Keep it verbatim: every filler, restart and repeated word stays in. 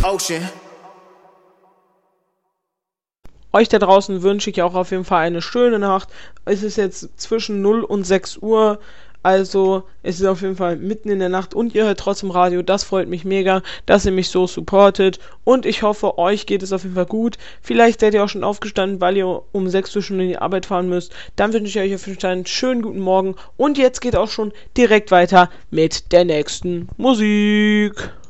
Ocean. Euch da draußen wünsche ich auch auf jeden Fall eine schöne Nacht. Es ist jetzt zwischen null und sechs Uhr, also es ist auf jeden Fall mitten in der Nacht und ihr hört trotzdem Radio. Das freut mich mega, dass ihr mich so supportet und ich hoffe, euch geht es auf jeden Fall gut. Vielleicht seid ihr auch schon aufgestanden, weil ihr um sechs Uhr schon in die Arbeit fahren müsst. Dann wünsche ich euch auf jeden Fall einen schönen guten Morgen und jetzt geht auch schon direkt weiter mit der nächsten Musik.